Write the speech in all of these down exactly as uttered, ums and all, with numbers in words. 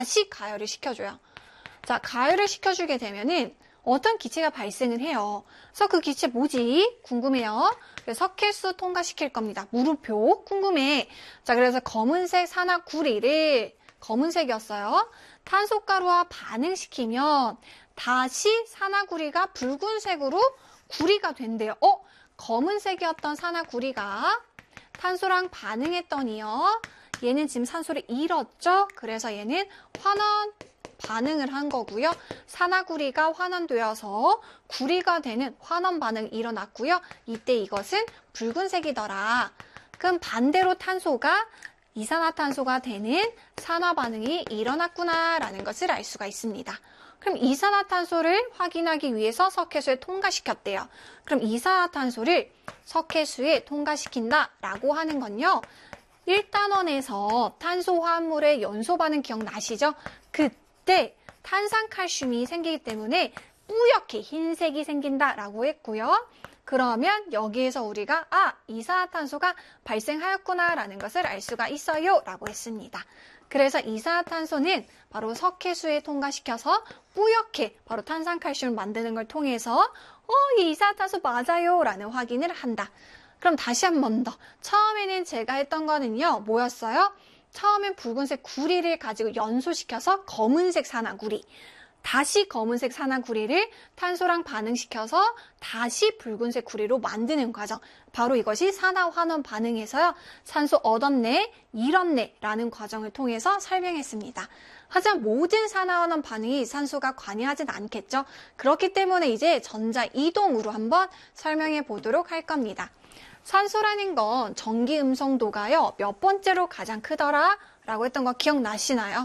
다시 가열을 시켜줘요. 자, 가열을 시켜주게 되면은 어떤 기체가 발생을 해요. 그래서 그 기체 뭐지? 궁금해요. 그래서 석회수 통과시킬 겁니다. 물음표 궁금해. 자, 그래서 검은색 산화구리를 검은색이었어요. 탄소가루와 반응시키면 다시 산화구리가 붉은색으로 구리가 된대요. 어? 검은색이었던 산화구리가 탄소랑 반응했더니요. 얘는 지금 산소를 잃었죠? 그래서 얘는 환원 반응을 한 거고요. 산화구리가 환원되어서 구리가 되는 환원 반응이 일어났고요. 이때 이것은 붉은색이더라. 그럼 반대로 탄소가 이산화탄소가 되는 산화 반응이 일어났구나라는 것을 알 수가 있습니다. 그럼 이산화탄소를 확인하기 위해서 석회수에 통과시켰대요. 그럼 이산화탄소를 석회수에 통과시킨다라고 하는 건요. 일 단원에서 탄소 화합물의 연소 반응 기억나시죠? 그때 탄산칼슘이 생기기 때문에 뿌옇게 흰색이 생긴다라고 했고요. 그러면 여기에서 우리가 아, 이산화탄소가 발생하였구나라는 것을 알 수가 있어요 라고 했습니다. 그래서 이산화탄소는 바로 석회수에 통과시켜서 뿌옇게 바로 탄산칼슘을 만드는 걸 통해서 어, 이 이산화탄소 맞아요 라는 확인을 한다. 그럼 다시 한 번 더. 처음에는 제가 했던 거는요. 뭐였어요? 처음엔 붉은색 구리를 가지고 연소시켜서 검은색 산화구리. 다시 검은색 산화구리를 탄소랑 반응시켜서 다시 붉은색 구리로 만드는 과정. 바로 이것이 산화환원 반응에서요. 산소 얻었네, 잃었네 라는 과정을 통해서 설명했습니다. 하지만 모든 산화환원 반응이 산소가 관여하진 않겠죠. 그렇기 때문에 이제 전자 이동으로 한번 설명해 보도록 할 겁니다. 산소라는 건 전기 음성도가요. 몇 번째로 가장 크더라? 라고 했던 거 기억나시나요?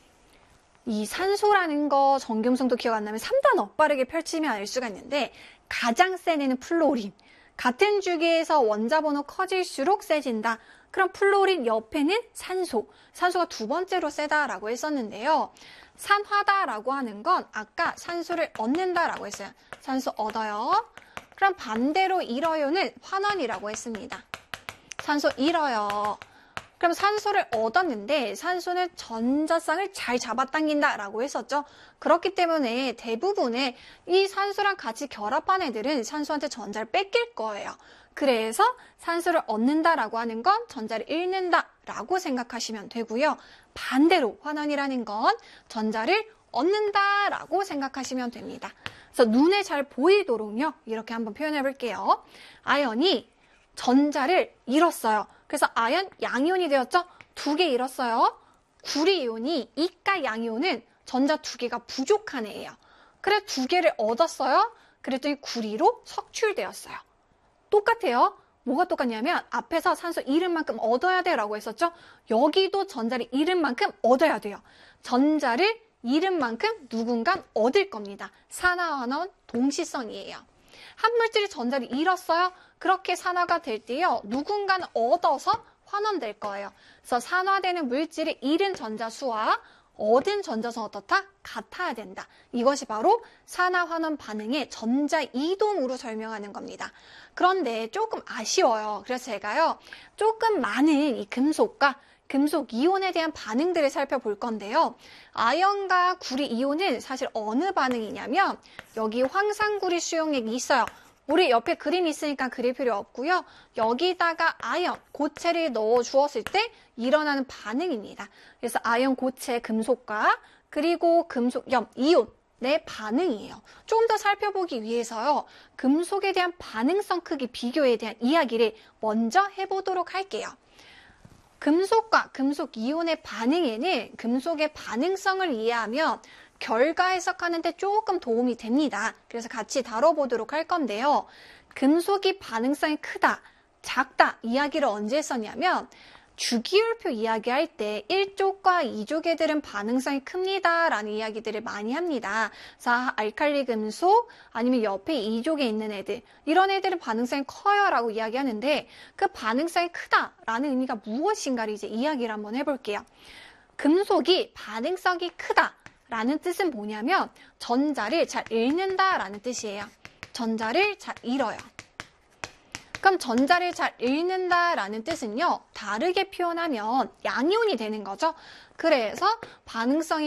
이 산소라는 거 전기 음성도 기억 안 나면 삼 단어 빠르게 펼치면 알 수가 있는데 가장 센 애는 플로린. 같은 주기에서 원자번호 커질수록 세진다. 그럼 플로린 옆에는 산소. 산소가 두 번째로 세다라고 했었는데요. 산화다라고 하는 건 아까 산소를 얻는다라고 했어요. 산소 얻어요. 그럼 반대로 잃어요는 환원이라고 했습니다. 산소 잃어요. 그럼 산소를 얻었는데 산소는 전자쌍을 잘 잡아당긴다라고 했었죠. 그렇기 때문에 대부분의 이 산소랑 같이 결합한 애들은 산소한테 전자를 뺏길 거예요. 그래서 산소를 얻는다라고 하는 건 전자를 잃는다라고 생각하시면 되고요. 반대로 환원이라는 건 전자를 얻는다라고 생각하시면 됩니다. 그래서 눈에 잘 보이도록요. 이렇게 한번 표현해 볼게요. 아연이 전자를 잃었어요. 그래서 아연 양이온이 되었죠? 두 개 잃었어요. 구리이온이 이가 양이온은 전자 두 개가 부족한 애예요. 그래 두 개를 얻었어요. 그랬더니 구리로 석출되었어요. 똑같아요. 뭐가 똑같냐면 앞에서 산소 잃은 만큼 얻어야 돼라고 했었죠? 여기도 전자를 잃은 만큼 얻어야 돼요. 전자를 잃은 만큼 누군가 얻을 겁니다. 산화환원 동시성이에요. 한 물질이 전자를 잃었어요. 그렇게 산화가 될 때요. 누군가는 얻어서 환원될 거예요. 그래서 산화되는 물질이 잃은 전자수와 얻은 전자수는 어떻다? 같아야 된다. 이것이 바로 산화환원 반응의 전자 이동으로 설명하는 겁니다. 그런데 조금 아쉬워요. 그래서 제가요. 조금 많은 이 금속과 금속 이온에 대한 반응들을 살펴볼 건데요. 아연과 구리 이온은 사실 어느 반응이냐면 여기 황산구리 수용액이 있어요. 우리 옆에 그림이 있으니까 그릴 필요 없고요. 여기다가 아연, 고체를 넣어 주었을 때 일어나는 반응입니다. 그래서 아연, 고체, 금속과 그리고 금속염, 이온의 반응이에요. 조금 더 살펴보기 위해서요. 금속에 대한 반응성 크기 비교에 대한 이야기를 먼저 해보도록 할게요. 금속과 금속 이온의 반응에는 금속의 반응성을 이해하면 결과 해석하는 데 조금 도움이 됩니다. 그래서 같이 다뤄보도록 할 건데요. 금속이 반응성이 크다, 작다 이야기를 언제 했었냐면 주기율표 이야기할 때 일 족과 이 족 애들은 반응성이 큽니다 라는 이야기들을 많이 합니다. 그래서 알칼리 금속 아니면 옆에 이 족에 있는 애들 이런 애들은 반응성이 커요 라고 이야기하는데 그 반응성이 크다 라는 의미가 무엇인가를 이제 이야기를 한번 해볼게요. 금속이 반응성이 크다 라는 뜻은 뭐냐면 전자를 잘 잃는다 라는 뜻이에요. 전자를 잘 잃어요. 그럼 전자를 잘 잃는다라는 뜻은요. 다르게 표현하면 양이온이 되는 거죠. 그래서 반응성이